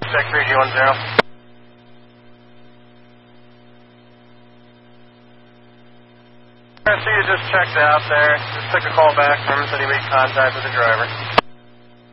check 3210. I see you just checked out there. Just took a call back from him, said he made contact with the driver.